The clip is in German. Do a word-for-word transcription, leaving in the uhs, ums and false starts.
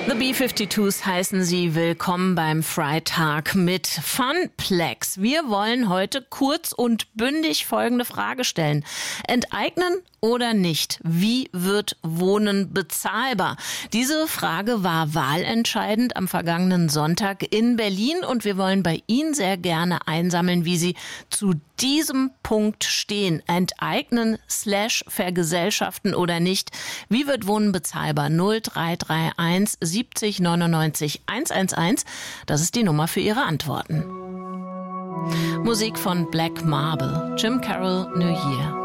The B fünfundfünfzig heißen Sie willkommen beim Freitag mit Funplex. Wir wollen heute kurz und bündig folgende Frage stellen. Enteignen oder nicht? Wie wird Wohnen bezahlbar? Diese Frage war wahlentscheidend am vergangenen Sonntag in Berlin und wir wollen bei Ihnen sehr gerne einsammeln, wie Sie zu diesem Punkt stehen. Enteignen slash vergesellschaften oder nicht? Wie wird Wohnen bezahlbar? null drei drei eins siebzig neunundneunzig hundertelf. Das ist die Nummer für Ihre Antworten. Musik von Black Marble, Jim Carroll, New Year.